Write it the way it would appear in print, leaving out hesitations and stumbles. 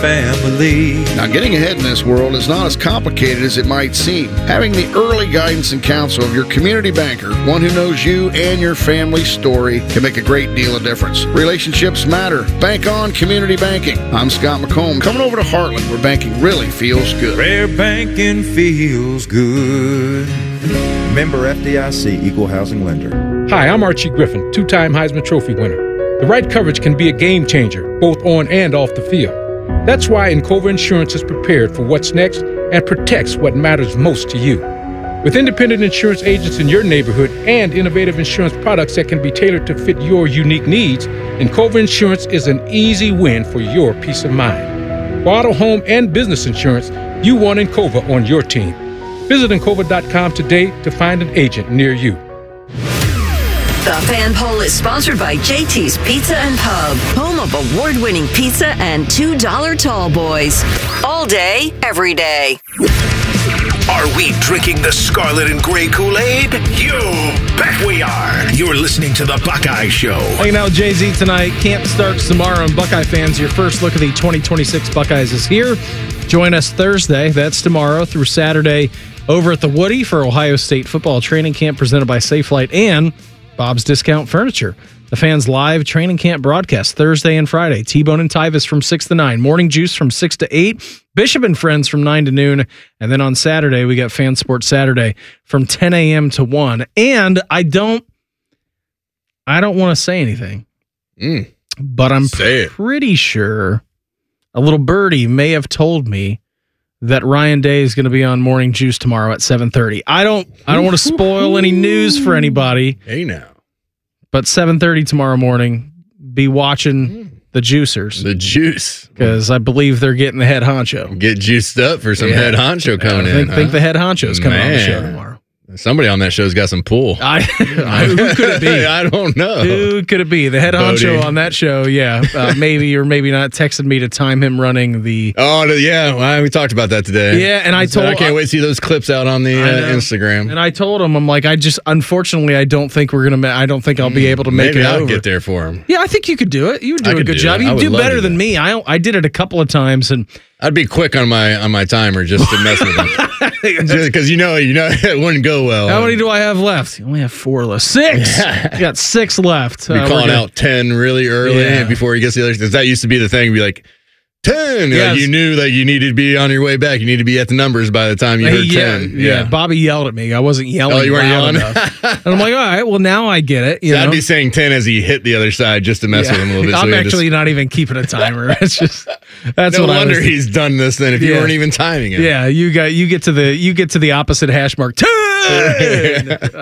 family. Now, getting ahead in this world is not as complicated as it might seem. Having the early guidance and counsel of your community banker, one who knows you and your family's story, can make a great deal of difference. Relationships matter. Bank on community banking. I'm Scott McComb, coming over to Heartland, where banking really feels good. Where banking feels good. Member FDIC, Equal Housing Lender. Hi, I'm Archie Griffin, two-time Heisman Trophy winner. The right coverage can be a game changer, both on and off the field. That's why Encova Insurance is prepared for what's next and protects what matters most to you. With independent insurance agents in your neighborhood and innovative insurance products that can be tailored to fit your unique needs, Encova Insurance is an easy win for your peace of mind. For auto, home, and business insurance, you want Encova on your team. Visit Encova.com today to find an agent near you. The Fan Poll is sponsored by JT's Pizza and Pub, home of award-winning pizza and $2 tall boys. All day, every day. Are we drinking the scarlet and gray Kool-Aid? You bet we are. You're listening to The Buckeye Show. Hanging out with Jay-Z tonight. Camp starts tomorrow, and Buckeye fans, your first look at the 2026 Buckeyes is here. Join us Thursday, that's tomorrow, through Saturday over at the Woody for Ohio State football training camp presented by Safelite and Bob's Discount Furniture. The Fans Live training camp broadcast Thursday and Friday. T-Bone and Tyvis from 6 to 9. Morning Juice from 6 to 8. Bishop and Friends from 9 to noon. And then on Saturday, we got Fan Sports Saturday from 10 a.m. to 1. And I don't want to say anything, but I'm pretty sure a little birdie may have told me that Ryan Day is going to be on Morning Juice tomorrow at 7:30. I don't want to spoil any news for anybody. Hey now. But 7:30 tomorrow morning, be watching the Juicers. The Juice. Because I believe they're getting the head honcho. Get juiced up for some head honcho coming in. I think the head honcho is coming on the show tomorrow. Somebody on that show's got some pull. Who could it be? I don't know. Who could it be? The head honcho on that show, maybe or maybe not, texted me to time him running the... Oh, yeah, well, we talked about that today. Yeah, and I can't wait to see those clips out on the Instagram. And I told him, I'm like, unfortunately, I don't think I don't think I'll be able to make it over. Maybe I'll get there for him. Yeah, I think you could do it. You would do a good job. You do better than me. I did it a couple of times, and I'd be quick on my timer just to mess with him. Because you know it wouldn't go well. How many do I have left? You only have 4 left. 6. You got 6 left. Be calling out 10 really early before he gets the others. Because that used to be the thing. Be like 10. Yes. Like you knew that you needed to be on your way back. You need to be at the numbers by the time you heard 10. Yeah, Bobby yelled at me. I wasn't yelling. Oh, you weren't yelling enough. And I'm like, all right, well now I get it. I'd be saying 10 as he hit the other side just to mess with him a little bit. I'm actually not even keeping a timer. It's just that's no what wonder he's done this then if you weren't even timing it. Yeah, you get to the opposite hash mark. 10!